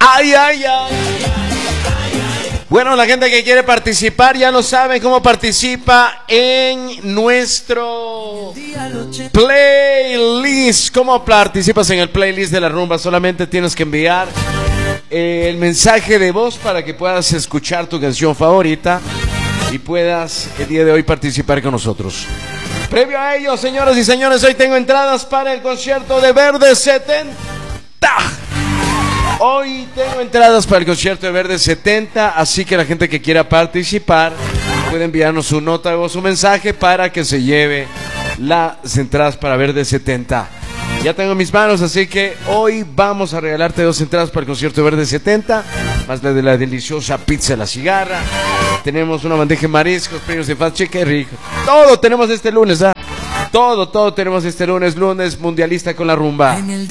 Ay, ay, ay. Bueno, la gente que quiere participar ya lo sabe cómo participa en nuestro playlist. ¿Cómo participas en el playlist de la rumba? Solamente tienes que enviar el mensaje de voz para que puedas escuchar tu canción favorita y puedas el día de hoy participar con nosotros. Previo a ello, señoras y señores, hoy tengo entradas para el concierto de Verde 70. Hoy tengo entradas para el concierto de Verde 70, así que la gente que quiera participar puede enviarnos su nota de voz, su mensaje para que se lleve las entradas para Verde 70. Ya tengo en mis manos, así que hoy vamos a regalarte 2 entradas para el concierto de Verde 70, más la de la deliciosa pizza de la cigarra. Tenemos una bandeja de mariscos, premios de fast, qué rico. Todo tenemos este lunes, ¿ah? Todo tenemos este lunes mundialista con la rumba.